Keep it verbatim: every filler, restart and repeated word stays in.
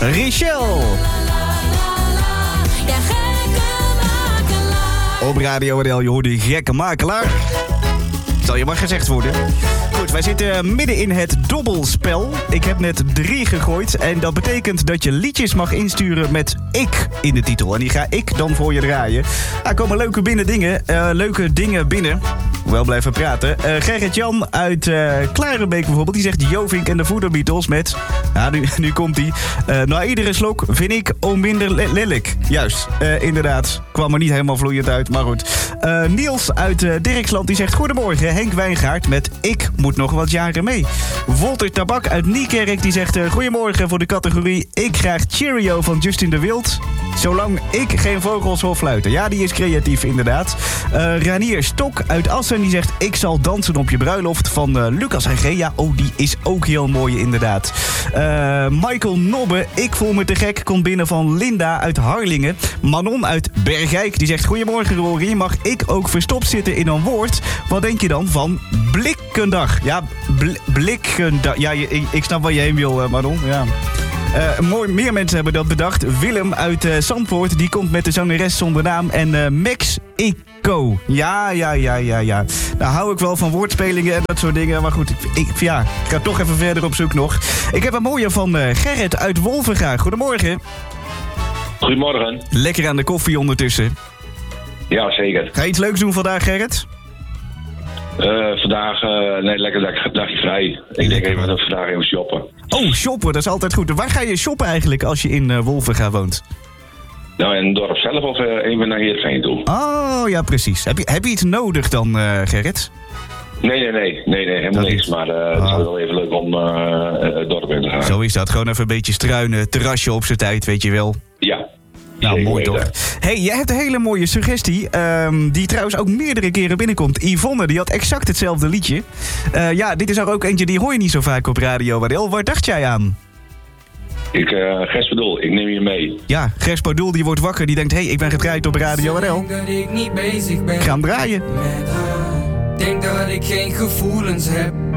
Richel. Ja, gekke makelaar. Op Radio R L, je hoort die gekke makelaar. Zal je maar gezegd worden. Goed, wij zitten midden in het dobbelspel. Ik heb net drie gegooid. En dat betekent dat je liedjes mag insturen met ik in de titel. En die ga ik dan voor je draaien. Er komen leuke, binnen dingen, uh, leuke dingen binnen. Wel blijven praten. Uh, Gerrit-Jan uit uh, Klarenbeek bijvoorbeeld. Die zegt Jovink en de Voederbeatles met... Nou, nu, nu komt hij. Uh, na iedere slok vind ik o minder le- lelijk. Juist, uh, inderdaad. Kwam er niet helemaal vloeiend uit, maar goed. Uh, Niels uit uh, Dirksland die zegt... Goedemorgen, Henk Wijngaard met Ik moet nog wat jaren mee. Wolter Tabak uit Niekerk die zegt... Uh, Goedemorgen voor de categorie Ik graag Cheerio van Justin de Wild. Zolang ik geen vogels hoor fluiten. Ja, die is creatief inderdaad. Uh, Ranier Stok uit Assen die zegt... Ik zal dansen op je bruiloft van uh, Lucas en G. Ja, oh, die is ook heel mooi inderdaad. Uh, Michael Nobbe, Ik voel me te gek, komt binnen van Linda uit Harlingen. Manon uit Bergijk die zegt... Goedemorgen Rory, mag ik ook verstopt zitten in een woord? Wat denk je dan van Blikkendag? Ja, bl- Blikkendag. Ja, je, ik, ik snap waar je heen wil, uh, Manon. Ja. Uh, mooi, meer mensen hebben dat bedacht. Willem uit uh, Zandvoort, die komt met de zangeres zonder naam. En uh, Max Eco. Ja, ja, ja, ja, ja. Nou hou ik wel van woordspelingen en dat soort dingen. Maar goed, ik, ik, ja, ik ga toch even verder op zoek nog. Ik heb een mooie van uh, Gerrit uit Wolvenga. Goedemorgen. Goedemorgen. Lekker aan de koffie ondertussen. Ja, zeker. Ga je iets leuks doen vandaag, Gerrit? Uh, vandaag, uh, nee, lekker dag, dagje vrij. Ik denk even dat we vandaag even shoppen. Oh, shoppen, dat is altijd goed. Waar ga je shoppen eigenlijk als je in uh, Wolvenga woont? Nou, in het dorp zelf of uh, even naar Heerenveen toe. Oh, ja, precies. Heb je, heb je iets nodig dan, uh, Gerrit? Nee, nee, nee, nee, nee helemaal niks. Maar uh, het is wel even leuk om uh, het dorp in te gaan. Zo is dat. Gewoon even een beetje struinen, terrasje op zijn tijd, weet je wel. Ja. Nou, zeker mooi weten. toch? Hey, jij hebt een hele mooie suggestie, um, die trouwens ook meerdere keren binnenkomt. Yvonne, die had exact hetzelfde liedje. Uh, ja, dit is er ook eentje, die hoor je niet zo vaak op Radio R L. Waar dacht jij aan? Ik, uh, Gers bedoel, ik neem je mee. Ja, Gers Pardoel, die wordt wakker, die denkt... hé, hey, ik ben gedraaid op Radio R L. Dat ik niet bezig ben. Ik ga hem draaien. Met haar. Denk dat ik geen gevoelens heb.